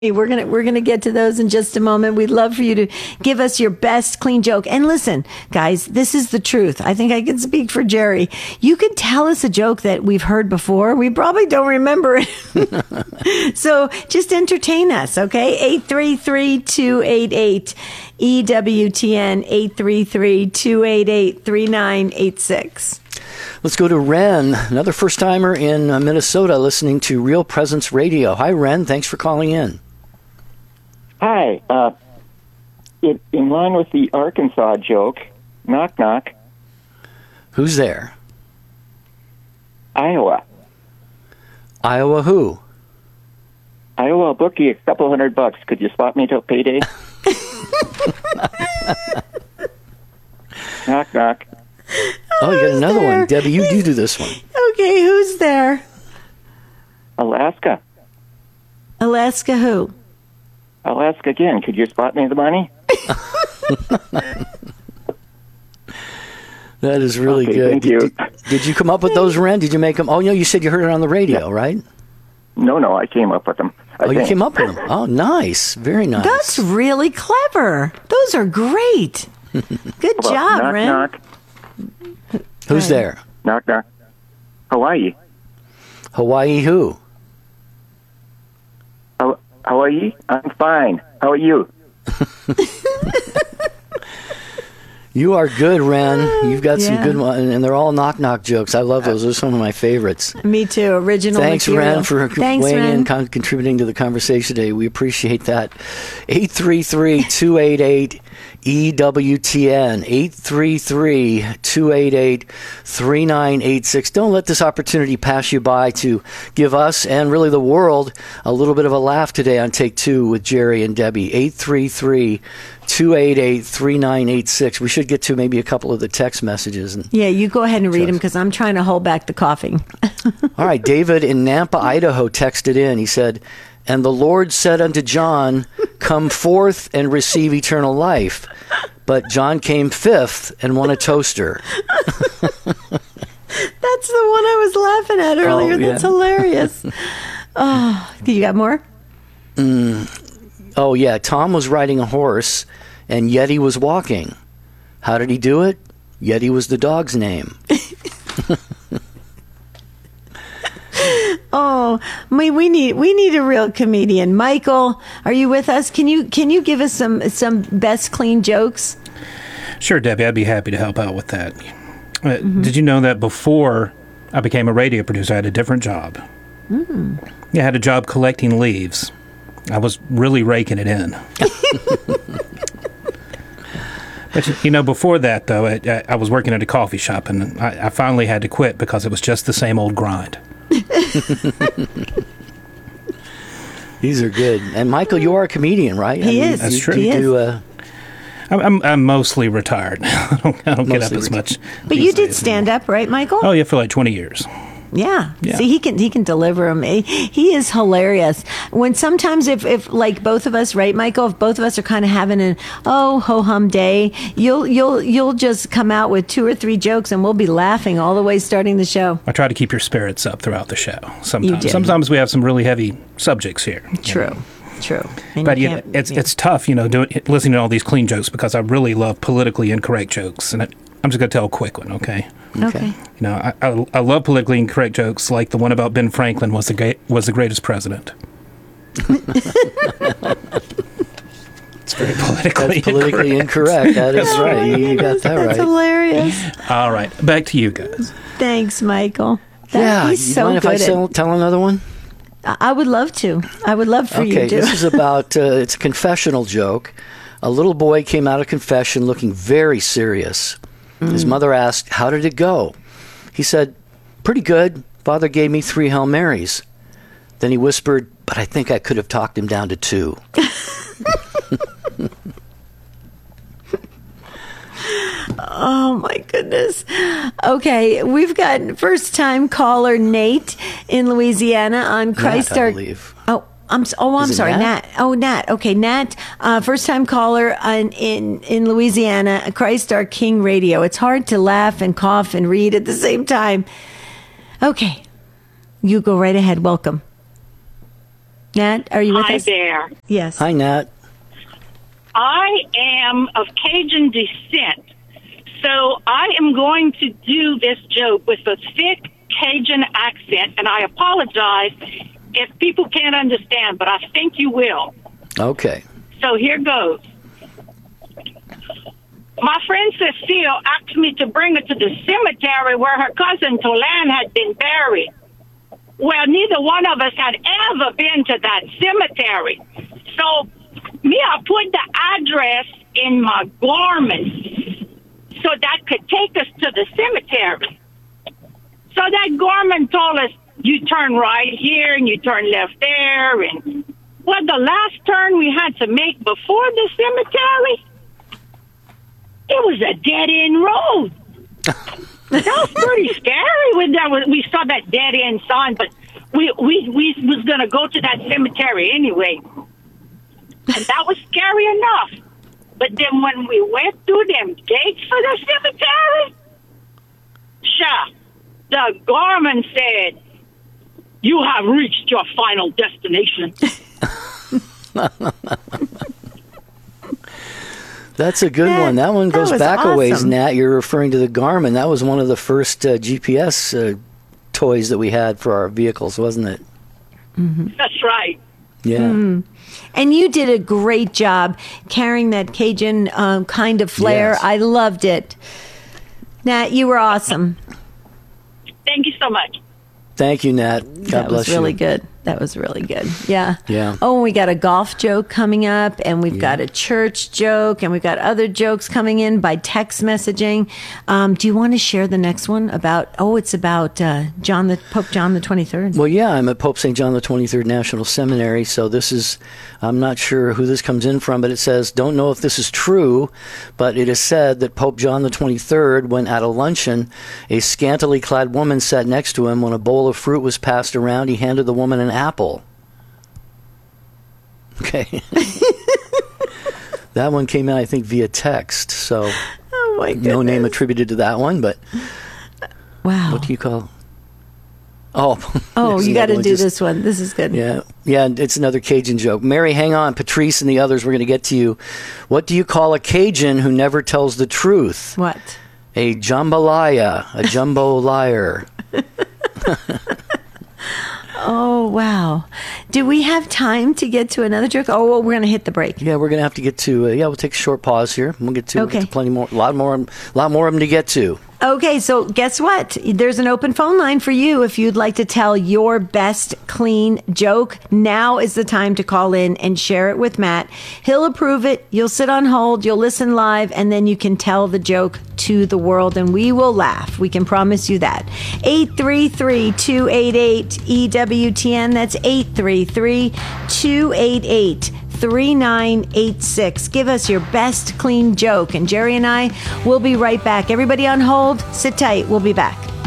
We're gonna get to those in just a moment. We'd love for you to give us your best clean joke. And listen, guys, this is the truth. I think I can speak for Jerry. You can tell us a joke that we've heard before. We probably don't remember it. So just entertain us, okay? 833-288 EWTN 833-288-3986. Let's go to Ren, another first-timer in Minnesota listening to Real Presence Radio. Hi, Ren. Thanks for calling in. Hi. In line with the Arkansas joke, knock, knock. Who's there? Iowa. Iowa who? Iowa, I'll book you a couple $100. Could you spot me till payday? Knock, knock. Oh, you got another one. Debbie, you do this one. Okay, who's there? Alaska. Alaska who? Alaska again. Could you spot me the money? That is really good. Thank you. Did you come up with those, Ren? Did you make them? Oh, no, you said you heard it on the radio, right? No, I came up with them. You came up with them. Oh, nice. Very nice. That's really clever. Those are great. Good job, knock, Ren. knock. Who's there? Knock, knock. Hawaii. Hawaii who? Hawaii? I'm fine. How are you? You are good, Ren. You've got some good ones, and they're all knock-knock jokes. I love those. Those are some of my favorites. Me too. Original Thanks, material. Ren, for weighing in, contributing to the conversation today. We appreciate that. 833-288 EWTN, 833-288-3986. Don't let this opportunity pass you by to give us and really the world a little bit of a laugh today on Take Two with Jerry and Debbie. 833-288-3986. We should get to maybe a couple of the text messages. Yeah, you go ahead and read them because I'm trying to hold back the coughing. All right, David in Nampa, Idaho texted in. He said, "And the Lord said unto John, come forth and receive eternal life. But John came fifth and won a toaster." That's the one I was laughing at earlier. That's hilarious. Oh, you got more? Oh, yeah. Tom was riding a horse and Yeti was walking. How did he do it? Yeti was the dog's name. Oh, we need a real comedian. Michael, are you with us? Can you give us some best clean jokes? Sure, Debbie. I'd be happy to help out with that. Did you know that before I became a radio producer, I had a different job? Yeah, I had a job collecting leaves. I was really raking it in. But, before that, though, I was working at a coffee shop, and I finally had to quit because it was just the same old grind. These are good. And Michael, you are a comedian, right? He is. That's true. I'm mostly retired. I don't get up as much. But you did stand up, right, Michael? Oh, yeah, for like 20 years. Yeah. See, he can deliver them. He is hilarious. When sometimes if like both of us, right, Michael, if both of us are kind of having an ho-hum day, you'll just come out with 2 or 3 jokes and we'll be laughing all the way starting the show. I try to keep your spirits up throughout the show. You do. Sometimes we have some really heavy subjects here. True. And but it's tough, listening to all these clean jokes because I really love politically incorrect jokes, and I'm just going to tell a quick one, okay? Okay. I love politically incorrect jokes, like the one about Ben Franklin was the greatest president. It's very politically incorrect. That is right. You got that right. That's hilarious. All right, back to you guys. Thanks, Michael. He's so good. Mind if I tell another one? I would love to. I would love for you to. This is about, it's a confessional joke. A little boy came out of confession looking very serious. His mother asked, "How did it go?" He said, "Pretty good. Father gave me 3 Hail Marys." Then he whispered, "But I think I could have talked him down to 2. Oh, my goodness. Okay, we've got first-time caller Nate in Louisiana on Christ I believe. I'm sorry, Nat. Oh, Nat. Okay, Nat, first-time caller in Louisiana, Christ Our King Radio. It's hard to laugh and cough and read at the same time. Okay, you go right ahead. Welcome. Nat, are you with Hi us? there. Yes. Hi, Nat. I am of Cajun descent, so I am going to do this joke with a thick Cajun accent, and I apologize if people can't understand, but I think you will. Okay. So here goes. My friend Cecile asked me to bring her to the cemetery where her cousin Tolan had been buried. Well, neither one of us had ever been to that cemetery. So I put the address in my garment so that could take us to the cemetery. So that garment told us, you turn right here and you turn left there. And well, the last turn we had to make before the cemetery, it was a dead-end road. That was pretty scary when we saw that dead-end sign, but we was going to go to that cemetery anyway. And that was scary enough. But then when we went through them gates for the cemetery, the garment said, you have reached your final destination. That's a good one. That one goes back a ways, Nat. You're referring to the Garmin. That was one of the first GPS toys that we had for our vehicles, wasn't it? Mm-hmm. That's right. Yeah. Mm. And you did a great job carrying that Cajun kind of flair. Yes. I loved it. Nat, you were awesome. Thank you so much. Thank you, Nat. God That bless was you. really good. That was really good. Yeah. Yeah. Oh, and we got a golf joke coming up, and we've got a church joke, and we've got other jokes coming in by text messaging. Do you want to share the next one about? Oh, it's about Pope John the 23rd. Well, yeah, I'm at Pope St. John the 23rd National Seminary, so this is, I'm not sure who this comes in from, but it says, don't know if this is true, but it is said that Pope John the 23rd, when at a luncheon, a scantily clad woman sat next to him. When a bowl of fruit was passed around, he handed the woman an apple. Okay. That one came in, I think, via text, so Oh my goodness. no name attributed to that one, but Wow. what do you call? Oh, Oh, there's you got another to one do just- this one. This is good. Yeah, it's another Cajun joke. Mary, hang on. Patrice and the others, we're going to get to you. What do you call a Cajun who never tells the truth? What? A jambalaya, a jumbo liar. Oh, wow. Do we have time to get to another joke? Oh, well, we're going to hit the break. Yeah, we're going to have to get to, we'll take a short pause here. We'll get to plenty more, a lot more of them to get to. Okay, so guess what? There's an open phone line for you if you'd like to tell your best clean joke. Now is the time to call in and share it with Matt. He'll approve it. You'll sit on hold. You'll listen live, and then you can tell the joke to the world, and we will laugh. We can promise you that. 833-288-EWTN. That's 833-288-3986. Give us your best clean joke, and Jerry and I will be right back. Everybody on hold, sit tight. We'll be back.